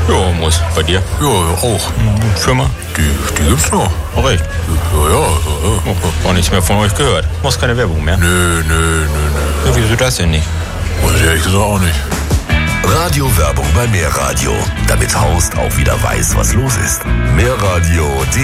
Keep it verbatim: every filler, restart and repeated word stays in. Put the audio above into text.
Ja, muss. Bei dir? Ja, auch. Firma? Die, die gibt's noch. Oh, recht. Ja, ja, ja. Oh, auch nichts mehr von euch gehört. Muss keine Werbung mehr. Nö, nö, nö, nö. Ja, wieso das denn nicht? Muss ich ehrlich gesagt auch nicht. Radiowerbung bei Mehr Radio, damit Horst auch wieder weiß, was los ist. Mehr Radio,